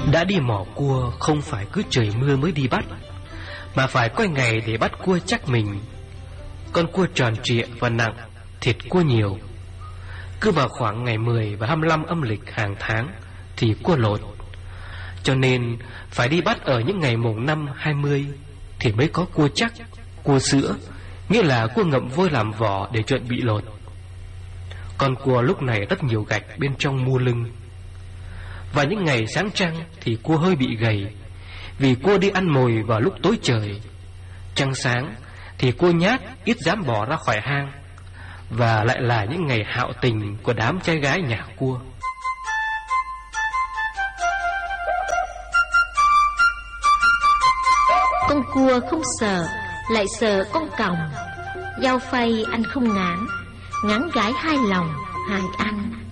Đã đi mò cua không phải cứ trời mưa mới đi bắt, mà phải coi ngày để bắt cua chắc mình. Con cua tròn trịa và nặng, thịt cua nhiều. Cứ vào khoảng ngày 10 và 25 âm lịch hàng tháng thì cua lột. Cho nên phải đi bắt ở những ngày mùng 5, 20 thì mới có cua chắc, cua sữa, nghĩa là cua ngậm vôi làm vỏ để chuẩn bị lột. Con cua lúc này rất nhiều gạch bên trong mu lưng. Và những ngày sáng trăng thì cua hơi bị gầy, vì cua đi ăn mồi vào lúc tối trời. Trăng sáng thì cua nhát ít dám bỏ ra khỏi hang. Và lại là những ngày hạo tình của đám trai gái nhà cua. Con cua không sợ, lại sợ con còng. Dao phay anh không ngán, ngán gái hai lòng hại anh.